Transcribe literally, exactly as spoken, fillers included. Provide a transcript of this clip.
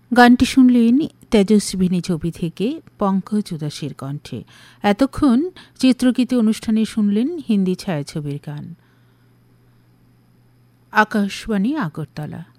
গানটি শুনলেন তেজস্বিনী ছবি থেকে পঙ্কজ উদাসের কণ্ঠে। এতক্ষণ চিত্রগীতি অনুষ্ঠানে শুনলেন হিন্দি ছায়াছবির গান। আকাশবাণী আগরতলা।